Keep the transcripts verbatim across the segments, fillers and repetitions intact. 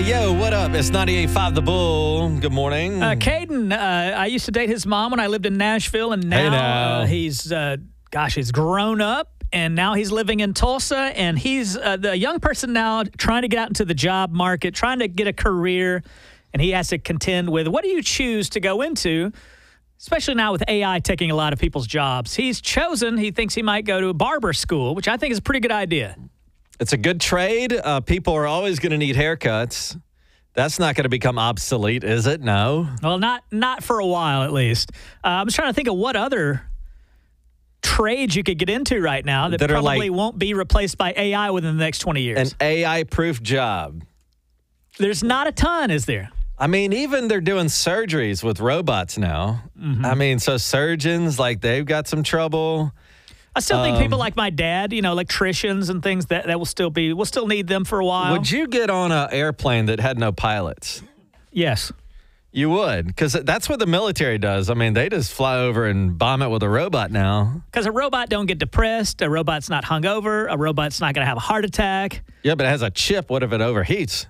yo, what up? It's ninety-eight point five The Bull. Good morning. Uh, Caden, uh, I used to date his mom when I lived in Nashville, and now, Hey now. Uh, he's, uh, gosh, he's grown up, and now he's living in Tulsa, and he's uh, the young person now trying to get out into the job market, trying to get a career, and he has to contend with what do you choose to go into, especially now with A I taking a lot of people's jobs. He's chosen, he thinks he might go to a barber school, which I think is a pretty good idea. It's a good trade. Uh, people are always going to need haircuts. That's not going to become obsolete, is it? No. Well, not not for a while, at least. Uh, I'm just trying to think of what other trades you could get into right now that, That are probably like- won't be replaced by A I within the next twenty years. An A I-proof job. There's not a ton, is there? I mean, even they're doing surgeries with robots now. Mm-hmm. I mean, so surgeons, like, they've got some trouble. I still think people Um, like my dad, you know, electricians and things, that, that will still be, we'll still need them for a while. Would you get on an airplane that had no pilots? Yes. You would, because that's what the military does. I mean, they just fly over and bomb it with a robot now. Because a robot don't get depressed. A robot's not hungover. A robot's not going to have a heart attack. Yeah, but it has a chip. What if it overheats?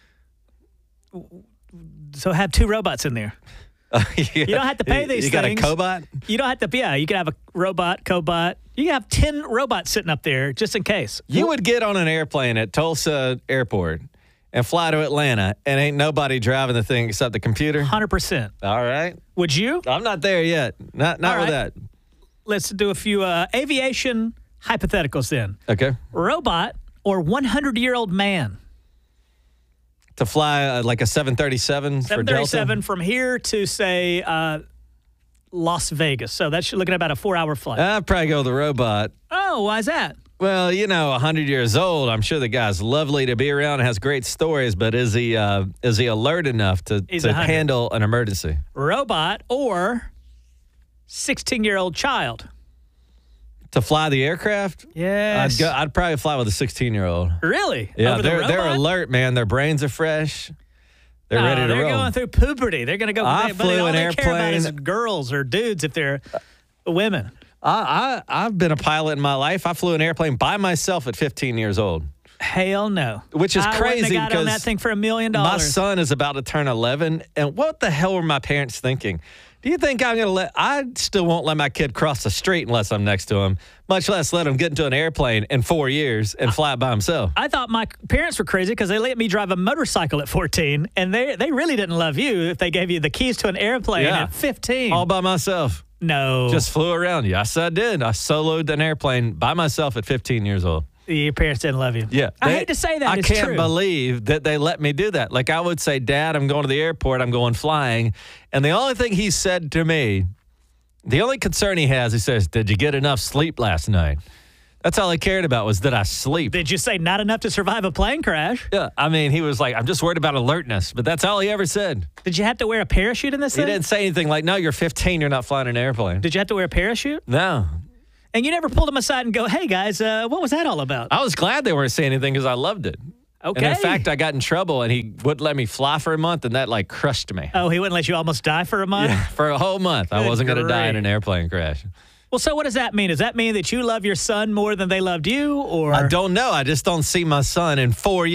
So have two robots in there. you don't have to pay these You got things. a cobot? You don't have to, yeah, you can have a robot, cobot. You can have ten robots sitting up there just in case. You would get on an airplane at Tulsa Airport and fly to Atlanta, and ain't nobody driving the thing except the computer? one hundred percent. All right. Would you? I'm not there yet. Not not All with right. that. Let's do a few uh, aviation hypotheticals then. Okay. Robot or one hundred-year-old man? To fly uh, like a seven thirty-seven for Delta? seven thirty-seven from here to, say, uh, Las Vegas. So that's you're looking at about a four-hour flight. I'd probably go with the robot. oh, why is that? Well, you know, one hundred years old, I'm sure the guy's lovely to be around and has great stories, but is he uh, is he alert enough to, He's to one hundred. handle an emergency? Robot or sixteen-year-old child? To fly the aircraft? Yes. I'd, go, I'd probably fly with a sixteen-year-old. Really? Yeah, Over the they're, they're robot? alert, man. Their brains are fresh. They're No, ready to they're roll. going through puberty. They're going to go. I they, but flew all an they care about is airplane. girls or dudes if they're women. I, I, I've been a pilot in my life. I flew an airplane by myself at fifteen years old, Hell no. which is I crazy wouldn't have got on because that thing for a million my dollars. son is about to turn eleven. And what the hell were my parents thinking? Do you think I'm going to let, I still won't let my kid cross the street unless I'm next to him, much less let him get into an airplane in four years and fly it by himself. I thought my parents were crazy because they let me drive a motorcycle at fourteen, and they they really didn't love you if they gave you the keys to an airplane Yeah. at fifteen. All by myself. no. Just flew around. Yes, I did. I soloed an airplane by myself at fifteen years old. Your parents didn't love you. Yeah. I They- hate to say that. I it's can't true. believe that they let me do that. Like, I would say, Dad, I'm going to the airport. I'm going flying. And the only thing he said to me, the only concern he has, he says, did you get enough sleep last night? That's all he cared about was, did I sleep? Did you say not enough to survive a plane crash? Yeah. I mean, he was like, I'm just worried about alertness. But that's all he ever said. Did you have to wear a parachute in this He thing? didn't say anything like, no, you're fifteen. You're not flying an airplane. Did you have to wear a parachute? No. And you never pulled them aside and go, hey, guys, uh, what was that all about? I was glad they weren't saying anything because I loved it. Okay. And in fact, I got in trouble and he wouldn't let me fly for a month, and that like crushed me. Oh, he wouldn't let you almost die for a month? Yeah, for a whole month. I Good wasn't going to die in grief. an airplane crash. Well, so what does that mean? Does that mean that you love your son more than they loved you? Or I don't know. I just don't see my son in four years.